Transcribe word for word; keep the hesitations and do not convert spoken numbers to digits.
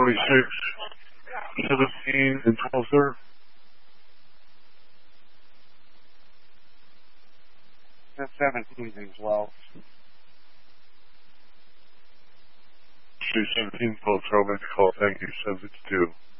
forty-six, seventeen, and twelve, sir. That's seventeen as well. seventeen, twelve, Charlie, make the call. Thank you, seven six two.